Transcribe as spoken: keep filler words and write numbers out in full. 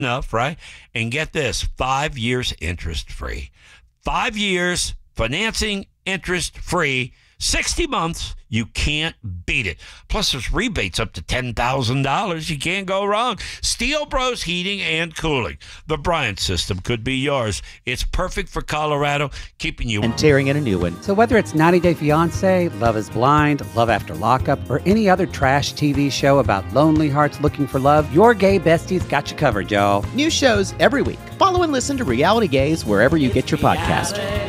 enough, right? And get this, five years interest-free. Five years financing interest-free. sixty months, you can't beat it. Plus, there's rebates up to ten thousand dollars. You can't go wrong. Steel Bros Heating and Cooling. The Bryant system could be yours. It's perfect for Colorado, keeping you... And tearing in a new one. So whether it's ninety day fiance, Love is Blind, Love After Lockup, or any other trash T V show about lonely hearts looking for love, your gay besties got you covered, y'all. New shows every week. Follow and listen to Reality Gaze wherever you get your podcast.